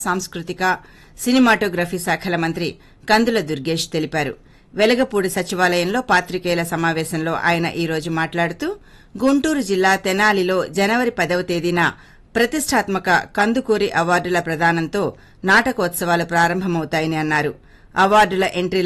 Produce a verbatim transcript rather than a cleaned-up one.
సాంస్కృతిక సినిమాటోగ్రఫీ శాఖల మంత్రి కందుల దుర్గేష్ తెలిపారు. వెలగపూడి సచివాలయంలో పాత్రికేయుల సమావేశంలో ఆయన ఈ రోజు మాట్లాడుతూ గుంటూరు జిల్లా తెనాలిలో జనవరి పదవ తేదీన ప్రతిష్టాత్మక కందుకూరి అవార్డుల ప్రదానంతో నాటకోత్సవాలు ప్రారంభమవుతాయని అన్నారు. అవార్డుల ఎంట్రీ